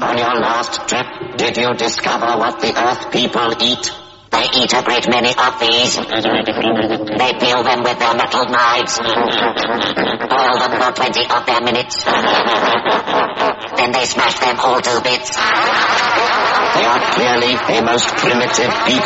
On your last trip, did you discover what the Earth people eat? They eat a great many of these. They peel them with their metal knives. Boil them for 20 of their minutes. Then they smash them all to bits. They are clearly a most primitive people.